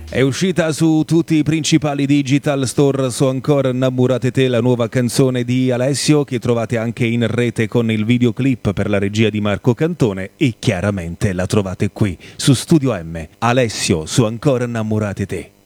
È uscita su tutti i principali digital store, So ancora innamorate te, la nuova canzone di Alessio, che trovate anche in rete con il videoclip per la regia di Marco Cantone, e chiaramente la trovate qui su Studio M. Alessio, So ancora innamorate te.